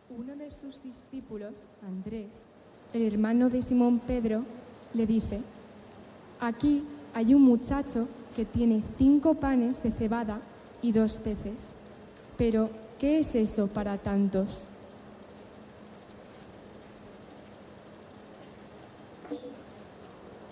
Uno de sus discípulos, Andrés, el hermano de Simón Pedro, le dice: «Aquí hay un muchacho que tiene 5 panes de cebada y 2 peces. Pero, ¿qué es eso para tantos?».